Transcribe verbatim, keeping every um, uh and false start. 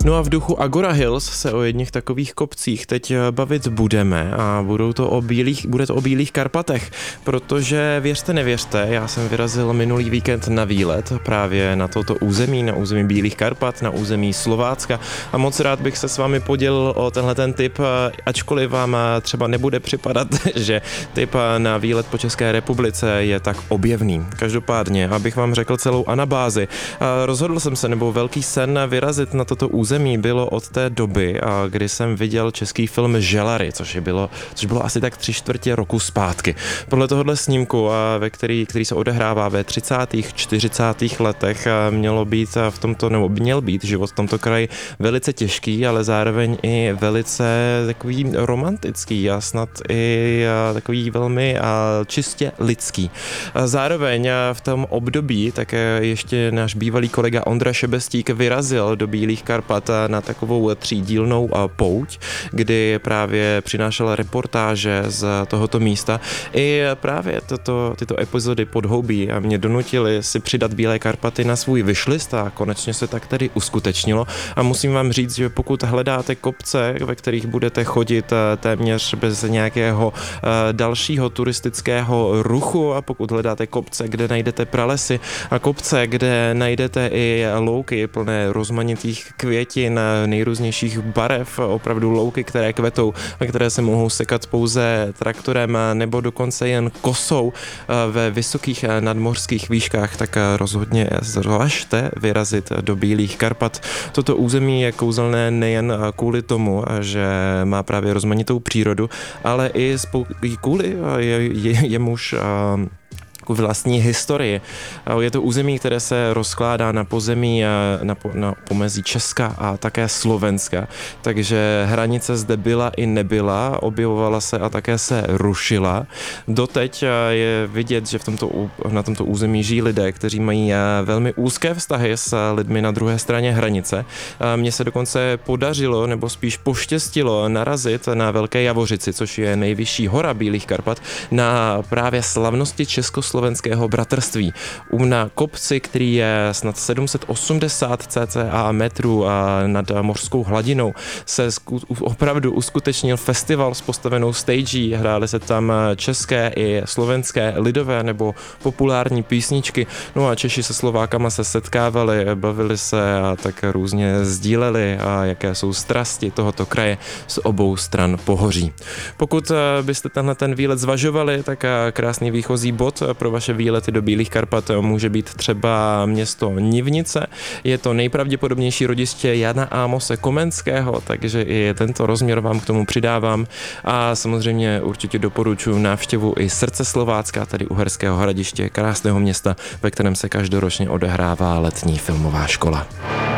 No a v duchu Agora Hills se o jedných takových kopcích teď bavit budeme a budou to o bílých, bude to o Bílých Karpatech, protože věřte, nevěřte, já jsem vyrazil minulý víkend na výlet právě na toto území, na území Bílých Karpat, na území Slovácka a moc rád bych se s vámi podělil o tenhle ten tip, ačkoliv vám třeba nebude připadat, že tip na výlet po České republice je tak objevný. Každopádně, abych vám řekl celou anabázi, rozhodl jsem se, nebo velký sen vyrazit na toto území bylo od té doby, kdy jsem viděl český film Želary, což bylo, což bylo asi tak tři čtvrtě roku zpátky. Podle tohohle snímku, ve který, který se odehrává ve třicátých, čtyřicátých letech, mělo být v tomto, nebo měl být život v tomto kraji velice těžký, ale zároveň i velice takový romantický a snad i takový velmi čistě lidský. Zároveň v tom období také ještě náš bývalý kolega Ondra Šebestík vyrazil do Bílých Karpat na takovou třídílnou pouť, kdy právě přinášel reportáže z tohoto místa. I právě toto, tyto epizody podhoubí a mě donutili si přidat Bílé Karpaty na svůj wishlist a konečně se tak tedy uskutečnilo. A musím vám říct, že pokud hledáte kopce, ve kterých budete chodit téměř bez nějakého dalšího turistického ruchu a pokud hledáte kopce, kde najdete pralesy a kopce, kde najdete i louky plné rozmanitých květin, nejrůznějších barev, opravdu louky, které kvetou a které se mohou sekat pouze traktorem nebo dokonce jen kosou ve vysokých nadmořských výškách, tak rozhodně zvažte vyrazit do Bílých Karpat. Toto území je kouzelné nejen kvůli tomu, že má právě rozmanitou přírodu, ale i spou- kvůli je, je, jemuž vlastní historii. Je to území, které se rozkládá na pozemí na, na pomezí Česka a také Slovenska, takže hranice zde byla i nebyla, objevovala se a také se rušila. Doteď je vidět, že v tomto, na tomto území žijí lidé, kteří mají velmi úzké vztahy s lidmi na druhé straně hranice. Mně se dokonce podařilo, nebo spíš poštěstilo narazit na Velké Javořici, což je nejvyšší hora Bílých Karpat, na právě slavnosti Československa slovenského bratrství. Na kopci, který je snad sedm set osmdesát cca metrů nad mořskou hladinou, se opravdu uskutečnil festival s postavenou stagí. Hrály se tam české i slovenské lidové nebo populární písničky. No a Češi se Slovákama se setkávali, bavili se a tak různě sdíleli, a jaké jsou strasti tohoto kraje z obou stran pohoří. Pokud byste tenhle ten výlet zvažovali, tak krásný výchozí bod pro vaše výlety do Bílých Karpat může být třeba město Nivnice. Je to nejpravděpodobnější rodiště Jana Ámose Komenského, takže i tento rozměr vám k tomu přidávám. A samozřejmě určitě doporučuji návštěvu i srdce Slovácka, tedy Uherského Hradiště, krásného města, ve kterém se každoročně odehrává letní filmová škola.